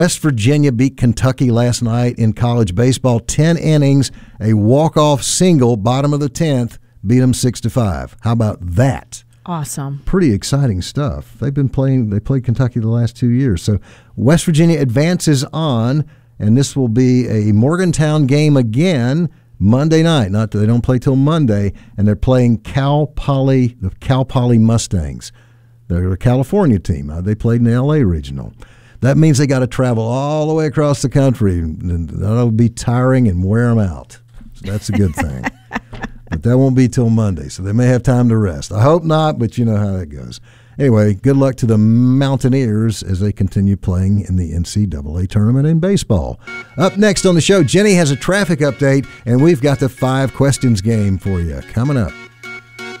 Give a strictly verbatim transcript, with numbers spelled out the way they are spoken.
West Virginia beat Kentucky last night in college baseball. Ten innings, a walk-off single, bottom of the tenth, beat them six to five. How about that? Awesome. Pretty exciting stuff. They've been playing, they played Kentucky the last two years. So West Virginia advances on, and this will be a Morgantown game again Monday night. Not they don't play till Monday, and they're playing Cal Poly, the Cal Poly Mustangs. They're a California team. Uh, they played in the L A regional. That means they got to travel all the way across the country, and that'll be tiring and wear them out. So that's a good thing. But that won't be till Monday, so they may have time to rest. I hope not, but you know how that goes. Anyway, good luck to the Mountaineers as they continue playing in the N C double A tournament in baseball. Up next on the show, Jenny has a traffic update, and we've got the five questions game for you coming up.